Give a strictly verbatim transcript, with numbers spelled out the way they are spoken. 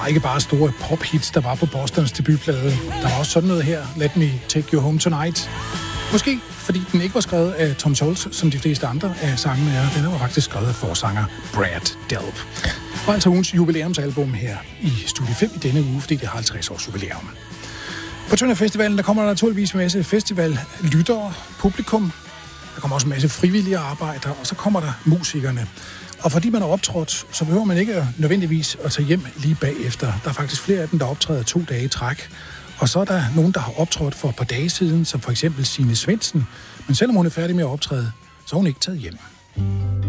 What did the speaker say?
var ikke bare store pop-hits, der var på Bostons debutplade. Der var også sådan noget her, Let Me Take You Home Tonight. Måske fordi den ikke var skrevet af Tom Scholz, som de fleste andre af sangene er. Den var faktisk skrevet af forsanger Brad Delp. Og altså ugens jubilæumsalbum her i Studie fem i denne uge, fordi det har halvtreds års jubilæum. På Tønder Festivalen, der kommer der naturligvis en masse festivallyttere, publikum. Der kommer også en masse frivillige arbejdere, og så kommer der musikerne. Og fordi man har optrådt, så behøver man ikke nødvendigvis at tage hjem lige bagefter. Der er faktisk flere af dem, der optræder to dage i træk. Og så er der nogen, der har optrådt for et par dage siden, som for eksempel Signe Svendsen. Men selvom hun er færdig med at optræde, så har hun ikke taget hjem.